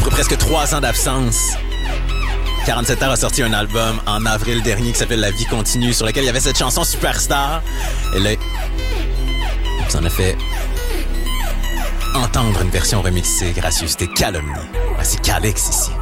Après presque 3 ans d'absence, 47 Heures a sorti un album en avril dernier qui s'appelle La vie continue, sur lequel il y avait cette chanson Superstar. Et là, ça en a fait entendre une version remixée. Gracieux, c'était Calomnie. C'est Calix ici.